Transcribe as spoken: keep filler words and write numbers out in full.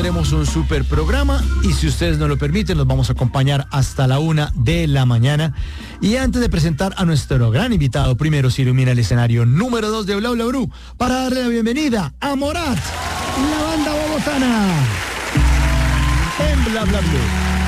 tendremos un super programa y si ustedes nos lo permiten, los vamos a acompañar hasta la una de la mañana. Y antes de presentar a nuestro gran invitado, primero se ilumina el escenario número dos de Bla Bla Blue para darle la bienvenida a Morat, la banda bogotana, en Bla Bla Blue.